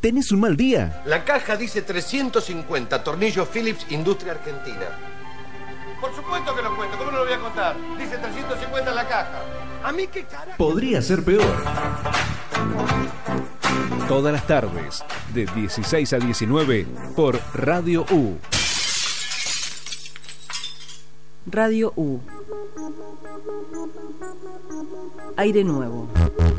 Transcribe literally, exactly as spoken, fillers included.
tenés un mal día. La caja dice trescientos cincuenta, tornillo Phillips, Industria Argentina. Por supuesto que lo cuento, ¿cómo no lo voy a contar? Dice trescientos cincuenta en la caja. ¿A mí qué carajo? Podría ser peor. Todas las tardes, de dieciséis a diecinueve, por Radio U. Radio U. Aire nuevo.